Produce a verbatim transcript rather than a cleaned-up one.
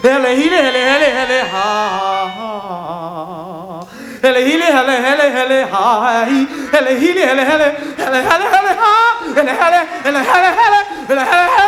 hele hele hele hele hele ha hele hele hele hele hele ha hele hele hele hele hele hele hele ha hele hele hele hele hele hele hele